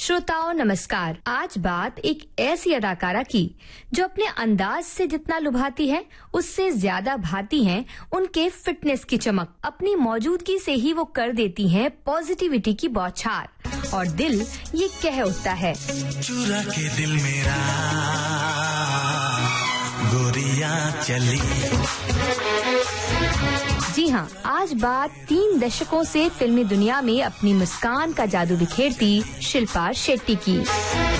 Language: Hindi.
श्रोताओं नमस्कार। आज बात एक ऐसी अदाकारा की जो अपने अंदाज से जितना लुभाती है उससे ज्यादा भाती हैं उनके फिटनेस की चमक। अपनी मौजूदगी से ही वो कर देती हैं पॉजिटिविटी की बौछार और दिल ये कह उठता है, चुरा के दिल मेरा गोरियां चली। जी हाँ, आज बात 3 दशकों से फिल्मी दुनिया में अपनी मुस्कान का जादू बिखेरती शिल्पा शेट्टी की।